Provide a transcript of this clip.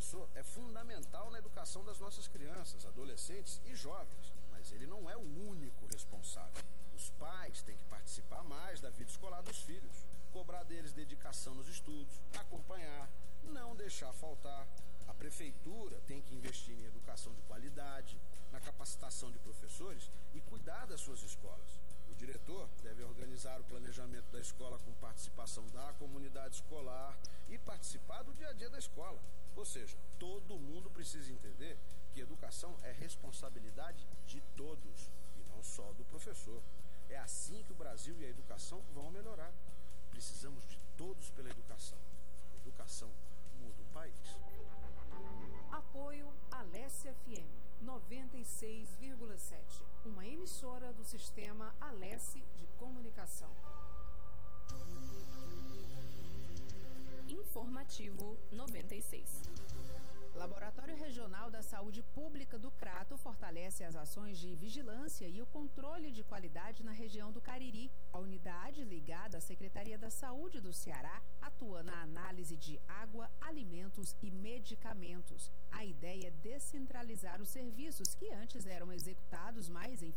professor é fundamental na educação das nossas crianças, adolescentes e jovens, mas ele não é o único responsável. Os pais têm que participar mais da vida escolar dos filhos, cobrar deles dedicação nos estudos, acompanhar, não deixar faltar. A prefeitura tem que investir em educação de qualidade, na capacitação de professores e cuidar das suas escolas. O diretor deve organizar o planejamento da escola com participação da comunidade escolar e participar do dia a dia da escola. Ou seja, todo mundo precisa entender que educação é responsabilidade de todos e não só do professor. É assim que o Brasil e a educação vão melhorar. Precisamos de todos pela educação. Educação muda um país. Apoio Alesse FM 96,7, uma emissora do sistema Alesse de comunicação. Informativo 96. Laboratório Regional da Saúde Pública do Crato fortalece as ações de vigilância e o controle de qualidade na região do Cariri. A unidade ligada à Secretaria da Saúde do Ceará atua na análise de água, alimentos e medicamentos. A ideia é descentralizar os serviços que antes eram executados mais em